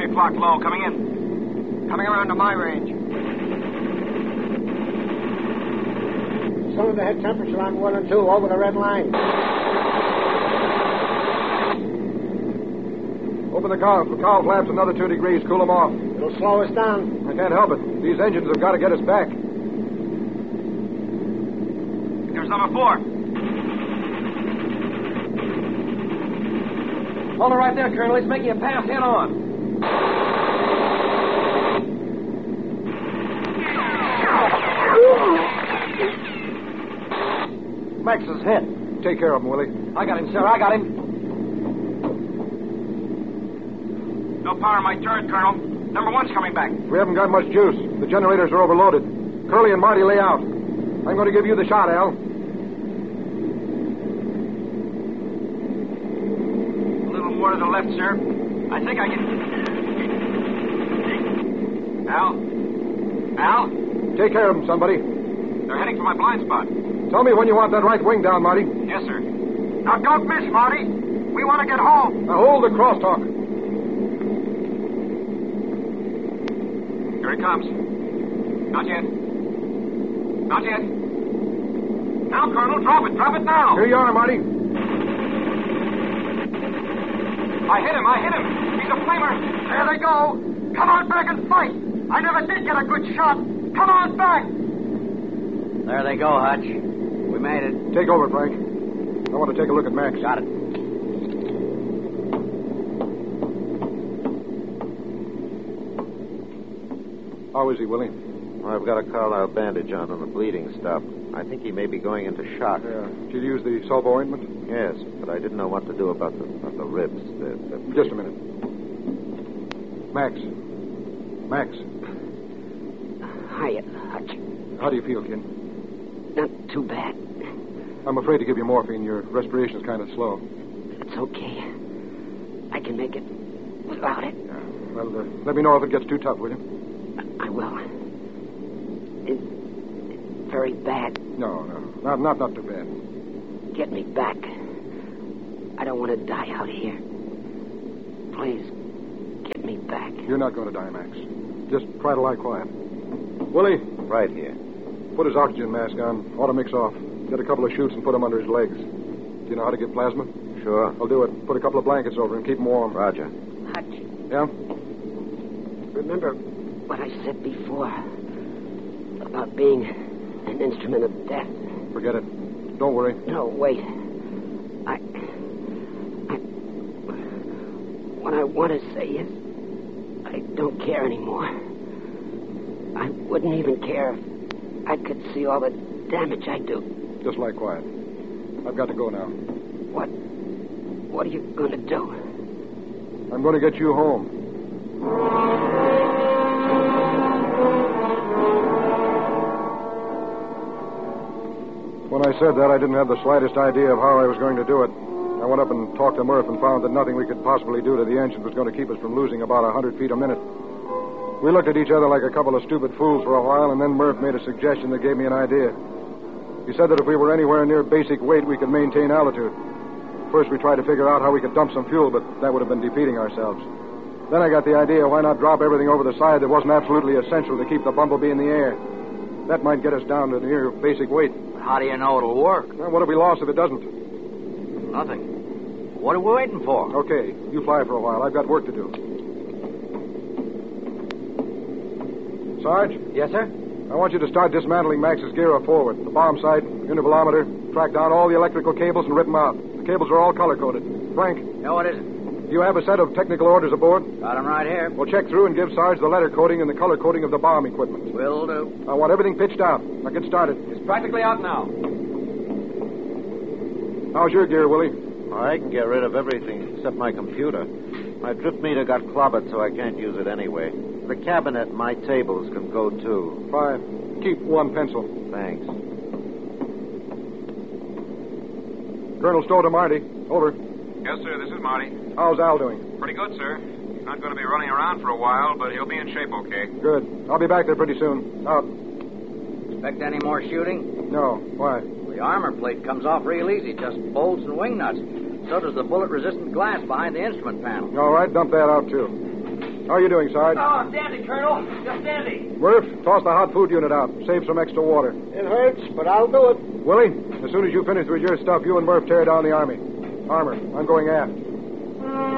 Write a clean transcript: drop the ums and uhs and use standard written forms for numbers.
o'clock low. Coming in. Coming around to my range. Cylinder head temperature on 1 and 2 over the red line. Open the cowl flaps another 2 degrees. Cool them off. It'll slow us down. I can't help it. These engines have got to get us back. Here's number 4. Hold it right there, Colonel. He's making a pass head on. Max is hit. Take care of him, Willie. I got him, sir. I got him. No power in my turret, Colonel. Number 1's coming back. We haven't got much juice. The generators are overloaded. Curly and Marty lay out. I'm going to give you the shot, Al. A little more to the left, sir. I think I can... Al? Take care of him, somebody. They're heading for my blind spot. Tell me when you want that right wing down, Marty. Yes, sir. Now, don't miss, Marty. We want to get home. Now hold the crosstalk. Here it comes. Not yet. Not yet. Now, Colonel, drop it. Drop it now. Here you are, Marty. I hit him. He's a flamer. There they go. Come on back and fight. I never did get a good shot. Come on back. There they go, Hutch. We made it. Take over, Frank. I want to take a look at Max. Got it. How is he, Willie? Well, I've got a Carlisle bandage on and the bleeding stopped. I think he may be going into shock. Yeah. Did you use the sulfur ointment? Yes, but I didn't know what to do about the ribs. Just a minute. Max. Hiya, Hutch. How do you feel, kid? Not too bad. I'm afraid to give you morphine. Your respiration's kind of slow. It's okay. I can make it without it. Yeah. Well, let me know if it gets too tough, will you? I will. It's very bad. No. Not too bad. Get me back. I don't want to die out here. Please, get me back. You're not going to die, Max. Just try to lie quiet. Willie. Right here. Put his oxygen mask on. Auto mix off. Get a couple of chutes and put them under his legs. Do you know how to get plasma? Sure. I'll do it. Put a couple of blankets over him. Keep him warm. Roger. Hutch. Yeah? Remember what I said before about being an instrument of death? Forget it. Don't worry. No, wait. What I want to say is I don't care anymore. I wouldn't even care if I could see all the damage I do. Just lie quiet. I've got to go now. What are you going to do? I'm going to get you home. When I said that, I didn't have the slightest idea of how I was going to do it. I went up and talked to Murph and found that nothing we could possibly do to the engine was going to keep us from losing about 100 feet a minute. We looked at each other like a couple of stupid fools for a while, and then Murph made a suggestion that gave me an idea. He said that if we were anywhere near basic weight, we could maintain altitude. First, we tried to figure out how we could dump some fuel, but that would have been defeating ourselves. Then I got the idea, why not drop everything over the side that wasn't absolutely essential to keep the Bumblebee in the air? That might get us down to near basic weight. How do you know it'll work? Well, what have we lost if it doesn't? Nothing. What are we waiting for? Okay, you fly for a while. I've got work to do. Sarge? Yes, sir? I want you to start dismantling Max's gear forward. The bomb sight, intervalometer, track down all the electrical cables and rip them out. The cables are all color-coded. Frank? No, what is it? Do you have a set of technical orders aboard? Got 'em right here. Well, check through and give Sarge the letter coding and the color coding of the bomb equipment. Will do. I want everything pitched out. Now get started. It's practically out now. How's your gear, Willie? I can get rid of everything except my computer. My drift meter got clobbered, so I can't use it anyway. The cabinet and my tables can go, too. Fine. Keep one pencil. Thanks. Colonel Stowe to Marty. Over. Yes, sir. This is Marty. How's Al doing? Pretty good, sir. He's not going to be running around for a while, but he'll be in shape okay. Good. I'll be back there pretty soon. Out. Expect any more shooting? No. Why? The armor plate comes off real easy, just bolts and wing nuts. So does the bullet-resistant glass behind the instrument panel. All right, dump that out, too. How are you doing, Sarge? Oh, dandy, Colonel. Just dandy. Murph, toss the hot food unit out. Save some extra water. It hurts, but I'll do it. Willie, as soon as you finish with your stuff, you and Murph tear down the armor. I'm going aft.